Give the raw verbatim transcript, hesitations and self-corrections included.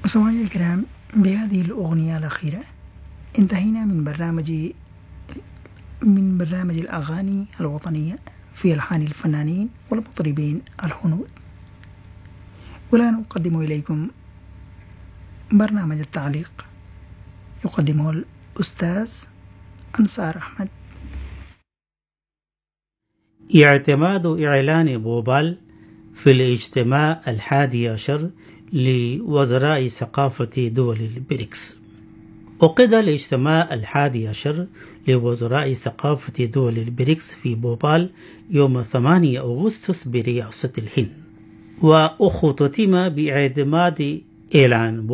مستمعينا الكرام، بهذه الأغنية الأخيرة انتهينا من برنامج من برنامج الأغاني الوطنية في ألحان الفنانين والمطربين الهنود، والآن أقدم إليكم برنامج التعليق يقدمه الأستاذ أنصار أحمد. اعتماد إعلان بوبال في الاجتماع الحادي عشر لوزراء ثقافة دول البريكس. عقد الاجتماع الحادي عشر لوزراء ثقافة دول البريكس في بوبال يوم ثمانية أغسطس برئاسة الهند، واختتم باعتماد إعلان